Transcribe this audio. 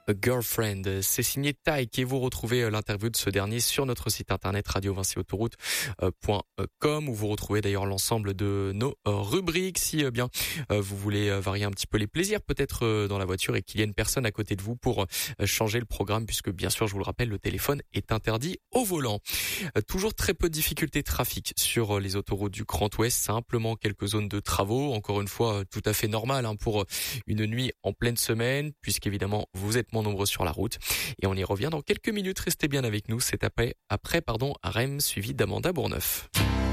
A Girlfriend. C'est signé Taïk et vous retrouvez l'interview de ce dernier sur notre site internet radio-autoroute.com où vous retrouvez d'ailleurs l'ensemble de nos rubriques. Si bien vous voulez varier un petit peu les plaisirs peut-être dans la voiture et qu'il y ait une personne à côté de vous pour changer le programme puisque bien sûr je vous le rappelle le téléphone est interdit au volant. Toujours très peu de difficultés de trafic sur les autoroutes du Grand Ouest, simplement quelques zones de travaux, encore une fois tout à fait normal pour une nuit en pleine semaine puisqu'évidemment vous êtes nombreux sur la route et on y revient dans quelques minutes. Restez bien avec nous, c'est après REM suivi d'Amanda Bourneuf.